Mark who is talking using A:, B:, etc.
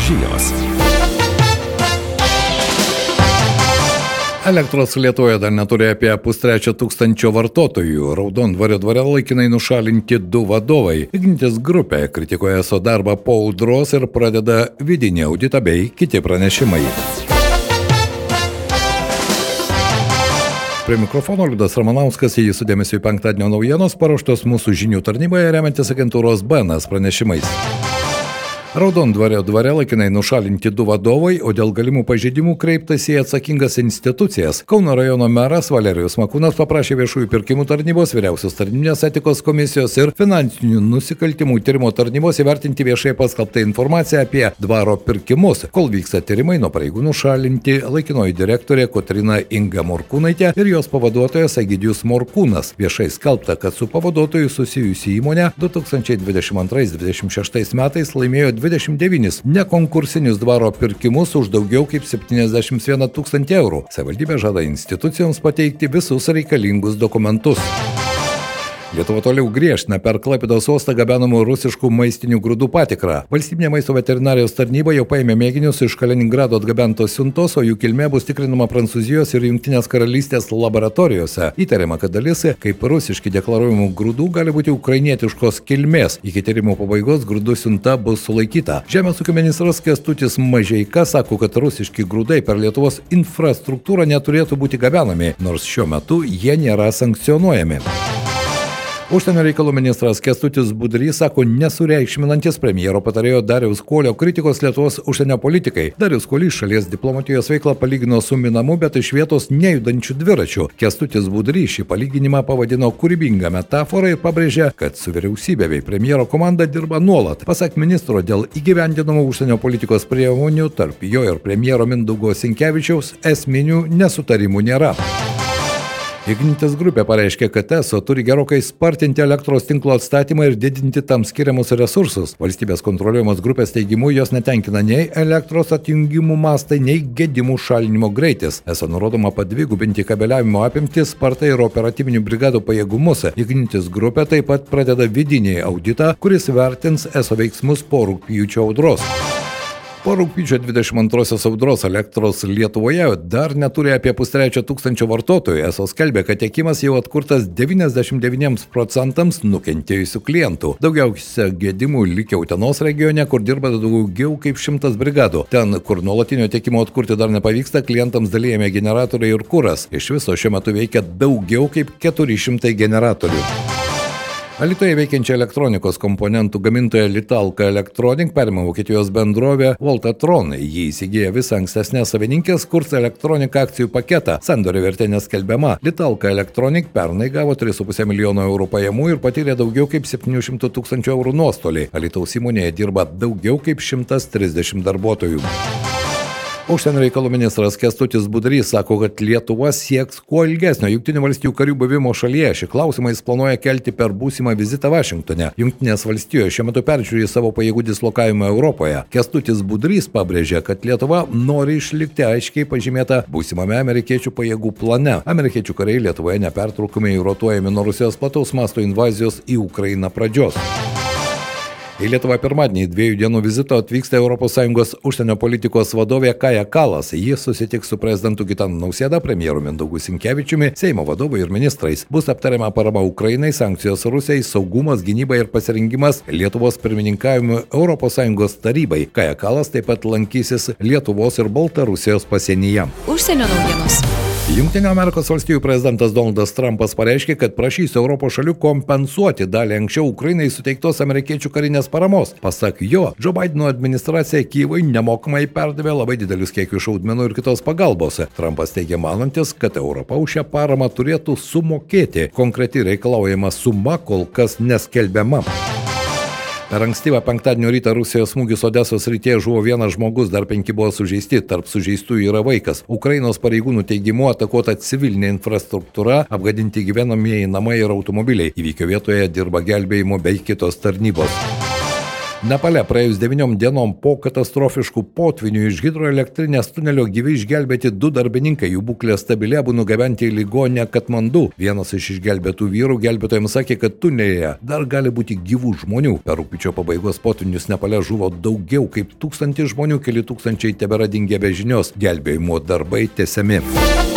A: žinios. Elektros Lietuvoje dar neturi apie 5,3 vartotojų. Raudondvario dvare laikinai nušalinti 2 vadovai. Ignitis grupė kritikuoja ESO darbą po audros ir pradeda vidinį auditą bei kiti pranešimai. Prie mikrofono Liudas Ramanauskas, jį su dėmesiu į penktadienio naujienos paruoštos mūsų žinių tarnyboje remiantis agentūros BNS pranešimais. Raudondvario dvare laikinai nušalinti 2 vadovai, o dėl galimų pažeidimų kreiptasi į atsakingas institucijas. Kauno rajono meras Valerijus Makūnas paprašė viešųjų pirkimų tarnybos, vyriausios tarnybinės etikos komisijos ir finansinių nusikaltimų tyrimo tarnybos įvertinti viešai paskelbtą informaciją apie dvaro pirkimus. Kol vyksta tyrimai, nuo pareigų nušalinti laikinoji direktorė Kotryna Inga Morkūnaitė ir jos pavaduotojas Egidijus Morkūnas. Viešai skelbta, kad su pavaduotoju susijusi įmonė 2022-2026 metais laimėjo 29 nekonkursinius dvaro pirkimus už daugiau kaip 71 000 eurų. Savivaldybė žada institucijoms pateikti visus reikalingus dokumentus. Lietuva toliau griežtina per Klaipėdos uostą gabenamų rusiškų maistinių grūdų patikrą. Valstybinė maisto veterinarijos tarnyba jau paėmė mėginius iš Kaliningrado atgabentos siuntos, o jų kilmė bus tikrinama Prancūzijos ir Jungtinės karalystės laboratorijose. Įtariama, kad dalis kaip rusiški deklaruojamų grūdų gali būti ukrainietiškos kilmės. Iki tyrimo pabaigos grūdų siunta bus sulaikyta. Žemės ūkio ministras Kęstutis Mažeika sako, kad rusiški grūdai per Lietuvos infrastruktūrą neturėtų būti gabenami, nors šiuo metu jie nėra sankcionuojami. Užsienio reikalų ministras Kęstutis Budrys sako nesureikšminantis premjero patarėjo Dariaus Kuolio kritikos Lietuvos užsienio politikai. Darius Kuolys šalies diplomatijos veiklą palygino su minamu, bet iš vietos nejudančių dviračių. Kęstutis Budrys šį palyginimą pavadino kūrybingą metaforą ir pabrėžė, kad su vyriausybė bei premjero komanda dirba nuolat. Pasak ministro, dėl įgyvendinamų užsienio politikos priemonių tarp jo ir premjero Mindaugo Sinkevičiaus esminių nesutarimų nėra. Ignitis grupė pareiškė, kad ESO turi gerokai spartinti elektros tinklo atstatymą ir didinti tam skiriamus resursus. Valstybės kontroliuojamos grupės teigimu jos netenkina nei elektros atjungimų mastai, nei gedimų šalinimo greitis. ESO nurodoma padvigubinti kabeliavimo apimtis, spartą ir operatyvinių brigadų pajėgumus. Ignitis grupė taip pat pradeda vidinį auditą, kuris vertins ESO veiksmus po rugpjūčio audros. Po rugpjūčio 22 audros elektros Lietuvoje dar neturi apie 5,3 vartotojų. ESO skelbia, kad tiekimas jau atkurtas 99% nukentėjusių klientų. Daugiausia gedimų likę Utenos regione, kur dirba daugiau kaip 100 brigadų. Ten, kur nuolatinio tiekimo atkurti dar nepavyksta, klientams dalijami generatoriai ir kuras. Iš viso šiuo metu veikia daugiau kaip 400 generatorių. Alytuje veikiančia elektronikos komponentų gamintoja Litalka Electronic perima Vokietijos bendrovė Voltatron. Jį įsigiję visą ankstesnę savininkės Kurs Electronic akcijų paketą. Sandorio vertė neskelbiama. Litalka Electronic pernai gavo 3,5 milijono eurų pajamų ir patyrė daugiau kaip 700 000 eurų nuostolį. Alytaus įmonėje dirba daugiau kaip 130 darbuotojų. Užsienio reikalų ministras Kęstutis Budrys sako, kad Lietuva sieks kuo ilgesnio Jungtinių valstijų karių buvimo šalyje. Šį klausimą jis planuoja kelti per būsimą vizitą Vašingtone. Jungtinės valstijos šiuo metu peržiūri savo pajėgų dislokavimą Europoje. Kęstutis Budrys pabrėžė, kad Lietuva nori išlikti aiškiai pažymėta būsimame amerikiečių pajėgų plane. Amerikiečių kariai Lietuvoje nepertraukiamai rotuojami nuo Rusijos plataus masto invazijos į Ukrainą pradžios. Į Lietuvą pirmadienį 2 dienų vizito atvyksta ES užsienio politikos vadovė Kaja Kallas. Jis susitiks su prezidentu Gitanu Nausėda, premjeru Mindaugu Sinkevičiumi, Seimo vadovu ir ministrais. Bus aptariama parama Ukrainai, sankcijos Rusijai, saugumas, gynyba ir pasirengimas Lietuvos pirmininkavimui ES tarybai. Kaja Kallas taip pat lankysis Lietuvos ir Baltarusijos pasienyje.
B: Užsienio naujienos.
A: Jungtinių Amerikos valstijų prezidentas Donaldas Trumpas pareiškė, kad prašys Europos šalių kompensuoti dalį anksčiau Ukrainai suteiktos amerikiečių karinės paramos. Pasak jo, Joe Bideno administracija Kyjivui nemokamai perdavė labai didelius kiekius šaudmenų ir kitos pagalbos. Trumpas teigia manantis, kad Europa už šią paramą turėtų sumokėti. Konkreti reikalaujama suma kol kas neskelbiama. Per ankstyvą penktadienio rytą Rusijos smūgis Odesos srityje žuvo 1 žmogus, dar 5 buvo sužeisti, tarp sužeistųjų yra vaikas. Ukrainos pareigūnų teigimu atakuota civilinė infrastruktūra, apgadinti gyvenamieji namai ir automobiliai. Įvykio vietoje dirba gelbėjimo bei kitos tarnybos. Nepale praėjus 9 dienom po katastrofiškų potvinių iš hidroelektrinės tunelio gyvi išgelbėti 2 darbininkai, jų būklė stabili, abu nugabenti į ligoninę Katmandu. Vienas iš išgelbėtų vyrų gelbėtojams sakė, kad tunelėje dar gali būti gyvų žmonių. Per rugpjūčio pabaigos potvinius Nepale žuvo daugiau kaip 1000 žmonių, keli tūkstančiai tebėra dingę be žinios. Gelbėjimo darbai tęsiami.